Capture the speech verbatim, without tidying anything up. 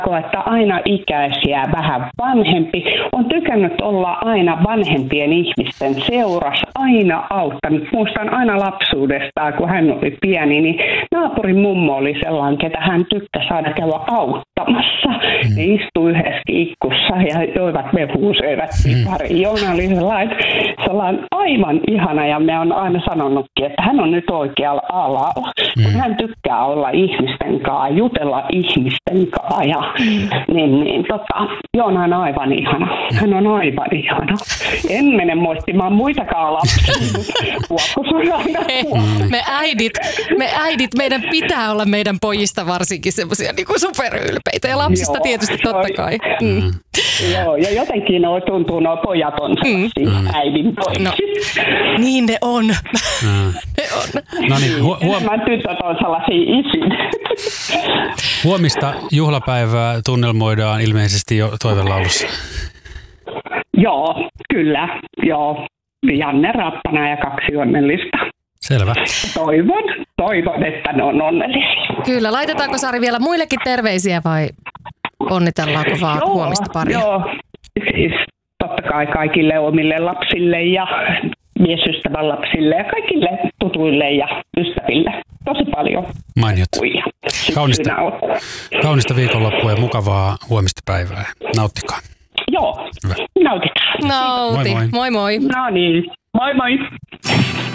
että aina ikäisiä, vähän vanhempi. On tykännyt olla aina vanhempien ihmisten seurassa, aina auttanut. Muistan aina lapsuudestaan, kun hän oli pieni, niin naapurin mummo oli sellainen, ketä hän tykkäsi aina käydä auttamassa. Mm. Ne istui yhdessä ikkussa ja joivat mehua, söivät pari. Joona oli sellainen, sellainen aivan ihana ja me on aina sanonutkin, että hän on nyt oikealla alalla. Mm. Kun hän tykkää olla ihmisten kanssa, jutella ihmisten kanssa ja mm. niin, niin tota, Joona on aivan ihana. Hän on aivan ihana. En mene muistimaan muitakaan lapsia, mm. me äidit, me äidit, meidän pitää olla meidän pojista varsinkin semmoisia niin kuin superylpeitä ja lapsista Joo, tietysti totta kai. Mm. Joo, ja jotenkin nuo tuntuu nuo pojat on mm. äidin pojiksi. No, niin ne on. Mm. ne on. No niin, hu- huom- Enemmän tytöt on sellaisia isin. Huomista juhlapäivää tunnelmoidaan ilmeisesti jo toivelaulussa. Joo, kyllä. Joo. Janne Rappana ja kaksi onnellista. Selvä. Toivon, toivon, että ne on onnellisia. Kyllä. Laitetaanko Sari vielä muillekin terveisiä vai onnitellaanko vaan joo, huomista paria? Joo, siis totta kai kaikille omille lapsille ja miesystävän lapsille ja kaikille tutuille ja ystäville. Tosi paljon. Mainiot. Kaunista, kaunista viikonloppua ja mukavaa huomista päivää. Nauttikaa. Joo, hyvä. Nautitaan. Nauti. Moi moi. moi, moi. No niin, moi moi.